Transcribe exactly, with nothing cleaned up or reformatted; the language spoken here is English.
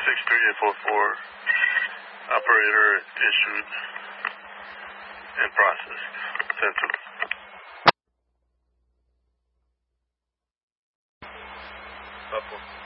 six three eight four four. Operator issued and processed. Sent to Buffalo.